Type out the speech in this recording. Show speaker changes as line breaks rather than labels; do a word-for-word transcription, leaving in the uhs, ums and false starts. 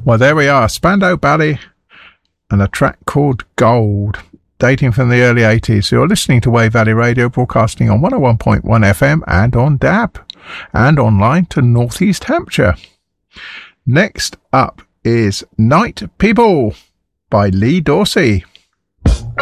Well, there we are, Spandau Ballet and a track called Gold, dating from the early eighties. You're listening to Wave Valley Radio, broadcasting on one oh one point one F M and on D A B, and online to North East Hampshire. Next up is Night People by Lee Dorsey.